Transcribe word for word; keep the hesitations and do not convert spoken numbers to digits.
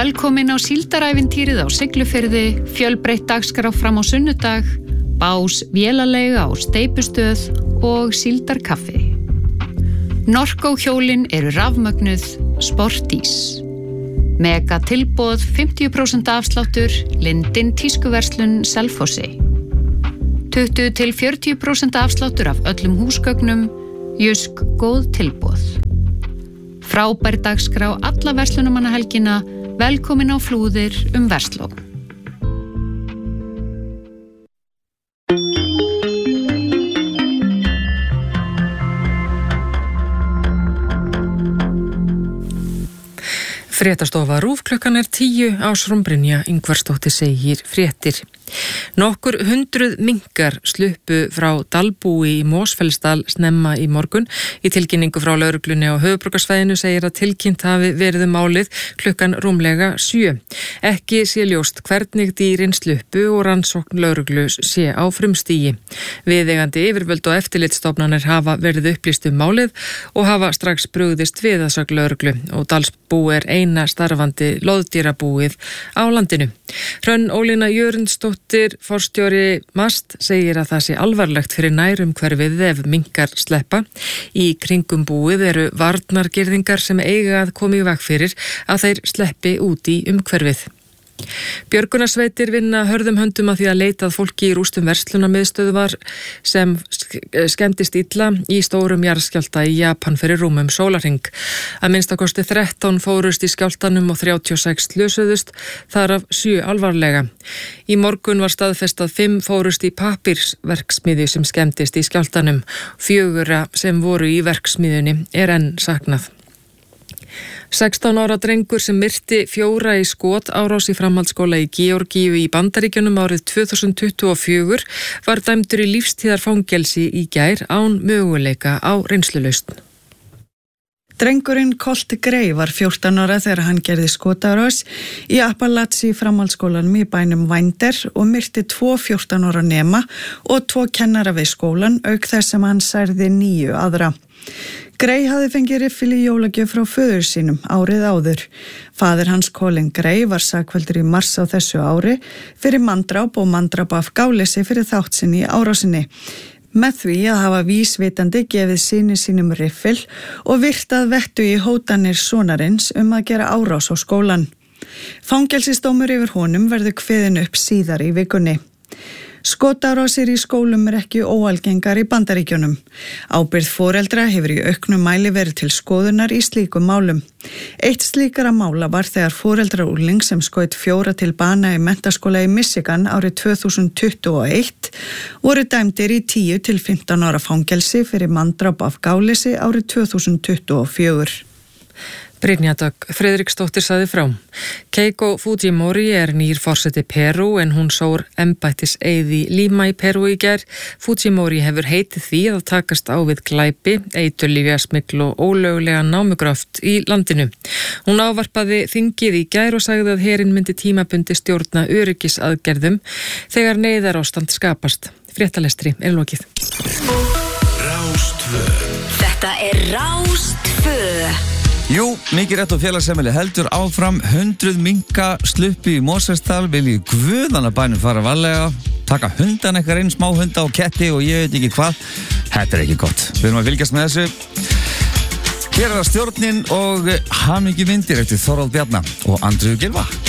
Velkomin á síldarævintýrið á Siglufirði, fjölbreytt dagskrá fram á sunnudag, bás vélaleiga á steypustöð og síldarkaffi. Norco hjólin eru rafmögnuð Sportís. Mega tilboð fimmtíu prósent afsláttur Lindin tískuverslun Selfossi. tuttugu til fjörutíu prósent afsláttur af öllum húsgögnum, Jusk góð tilboð. Frábær dagskrá alla verslunarmannahelgina, velkomin á Flúðir um Versló. Fréttastofa RÚV klukkan er tíu, Ásrún Brynja Ingvarsdóttir segir fréttir. Nokkur hundruð minkar sluppu frá Dalbúi í Mosfellsdal snemma í morgun. Í tilkynningu frá lögreglunni á höfuðborgarsvæðinu segir að tilkynnt hafi verið um málið klukkan rúmlega sjö. Ekki sé ljóst hvernig dýrin sluppu og rannsókn lögreglu sé á frumstigi. Viðeigandi yfirvöld og eftirlitsstofnanir hafa verið upplýst um málið og hafa strax brugðist við að sögn lögreglu og Dalsbú er eina starfandi loðdýrabúið á landinu. Hrönn Ólína Jörundsdóttir, forstjóri MAST, segir að það sé alvarlegt fyrir nærum hverfið ef minkar sleppa. Í kringum búið eru varnargirðingar sem eiga að koma í veg fyrir að þeir sleppi út í umhverfið. Björgunarsveitir vinna hörðum höndum að því að leita að fólki í rústum verslunarmiðstöðvar sem skemmdist illa í stórum jarðskjálfta í Japan fyrir rúmum sólarhring. Að minnstakosti þrettán fórust í skjálftanum og þrjátíu og sex slösuðust, þar af sjö alvarlega. Í morgun var staðfest að fimm fórust í pappírsverksmiðju sem skemmdist í skjálftanum. Fjögurra sem voru í verksmiðjunni er enn saknað. sextán ára drengur sem myrti fjóra í skotárás í framhaldsskóla í Georgíu í Bandaríkjunum árið tvö þúsund tuttugu og fjögur var dæmdur í lífstíðarfangelsi í gær án möguleika á reynslulausn. Drengurinn Colt Gray var fjórtán ára þegar hann gerði skotárás í Appalachia framhaldsskólanum í bænum Winder og myrti tvo fjórtán ára nema og tvo kennara við skólan auk þess sem hann særði níu aðra. Gray hafði fengið riffil í jólagjöf frá föður sínum árið áður. Faðir hans Colin Gray var sakfelldur í mars á þessu ári fyrir manndráp og manndráp af gáleysi fyrir þátt sinni í árásinni. Með því að hafa vísvitandi gefið syni sínum riffil og virtað vettu í hótanir sonarins um að gera árás á skólan. Fangelsisdómur yfir honum verður kveðin upp síðar í vikunni. Skotárásir í skólum er ekki óalgengar í Bandaríkjunum. Ábyrgð foreldra hefur í auknum mæli verið til skoðunar í slíkum málum. Eitt slíkara mála var þegar foreldra úrling sem skaut fjóra til bana í menntaskóla í Michigan árið tvö þúsund tuttugu og eitt voru dæmdir í tíu til fimmtán ára fangelsi fyrir manndráp af gáleysi árið tvö þúsund tuttugu og fjögur. Brynja Dögg Friðriksdóttir sagði frá. Keiko Fujimori er nýr forseti Perú en hún sór embættis eyði Lima í Perú í gær. Fujimori hefur heitið því að takast á við glæpi, eiturlyfjasmygl og ólöglega námugröft í landinu. Hún ávarpaði þingið í gær og sagði að herinn myndi tímabundi stjórna öryggisaðgerðum þegar neyðarástand skapast. Fréttalestri er lokið. Rástvö. Þetta er Rástvö. Jú, mikið rétt og félagsheimili heldur áfram, hundruð minka sluppi í Mosfellsdal, viljið guðana bænum fara varlega, taka hundan eitthvað einn smá hunda og ketti og ég veit ekki hvað. Þetta er ekki gott. Við erum að fylgjast með þessu. Hér er það stjórnin og hamingju vindir eftir Þorvald Bjarna og Andreu Gylfa.